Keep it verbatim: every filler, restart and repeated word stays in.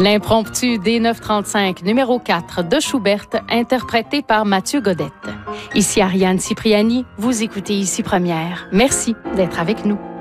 L'impromptu D neuf cent trente-cinq numéro quatre de Schubert, interprété par Mathieu Godette. Ici Ariane Cipriani, vous écoutez Ici Première. Merci d'être avec nous.